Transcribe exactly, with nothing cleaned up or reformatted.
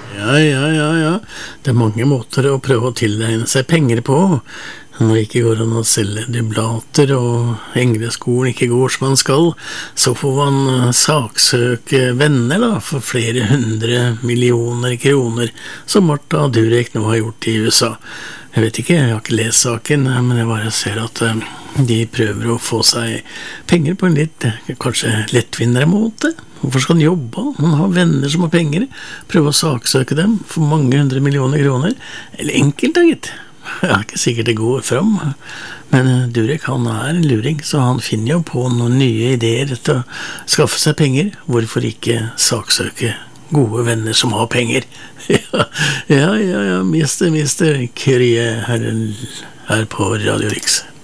Ja, ja, ja, ja. Det er mange måter å prøve å tilegne seg penger på. Når det ikke går an å selge dublater og engleskolen ikke går som man skal, så får man saksøke venner da, for flere hundre millioner kroner, som Martha Durek nå har gjort i U S A. Jeg vet ikke, jeg har ikke lest saken, men jeg bare ser at de prøver å få seg penger på en litt, kanskje lettvindere måte. Hvorfor skal han jobbe? Han har venner som har penger. Prøve å saksøke dem for mange hundre millioner kroner. Eller enkelt da, gitt. Jeg er ikke sikkert det går fram, men Durek han er en luring, så han finner jo på noen nye ideer til å skaffe seg penger. Hvorfor ikke saksøke gode venner som har penger? Ja, ja, ja, ja mister, mister Kyrie her, her på Radio Riks.